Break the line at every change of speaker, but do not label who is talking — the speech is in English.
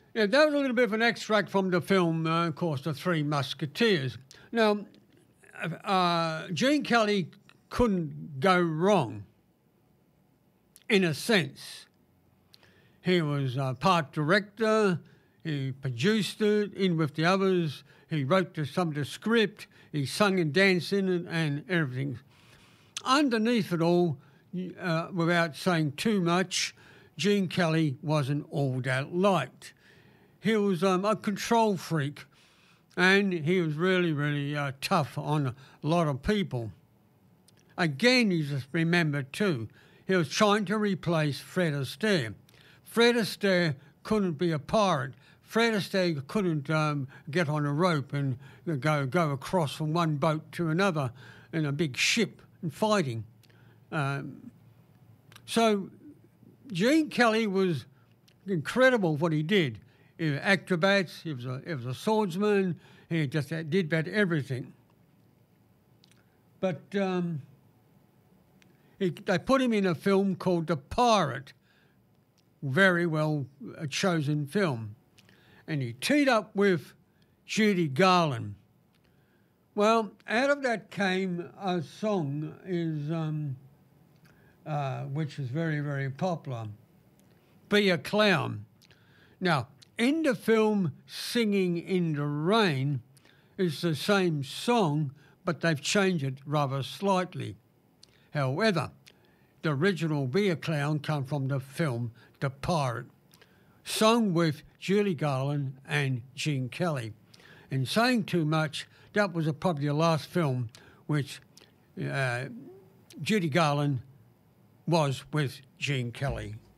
Yeah, that was a little bit of an extract from the film, of course, The Three Musketeers. Now, Gene Kelly couldn't go wrong, in a sense. He was part director, he produced it in with the others, he wrote some of the script, he sung and danced in it and everything. Underneath it all, without saying too much, Gene Kelly wasn't all that liked. He was a control freak, and he was really, really tough on a lot of people. Again, you just remember too, he was trying to replace Fred Astaire. Fred Astaire couldn't be a pirate. Fred Astaire couldn't get on a rope and go across from one boat to another in a big ship and fighting. So Gene Kelly was incredible what he did. He was acrobats, he was a swordsman, he just did about everything. But they put him in a film called The Pirate, very well chosen film. And he teamed up with Judy Garland. Well, out of that came a song which is very, very popular, Be a Clown. Now, in the film Singing in the Rain, it's the same song, but they've changed it rather slightly. However, the original Be a Clown come from the film The Pirate, sung with Judy Garland and Gene Kelly. And saying too much, that was probably the last film which Judy Garland was with Gene Kelly.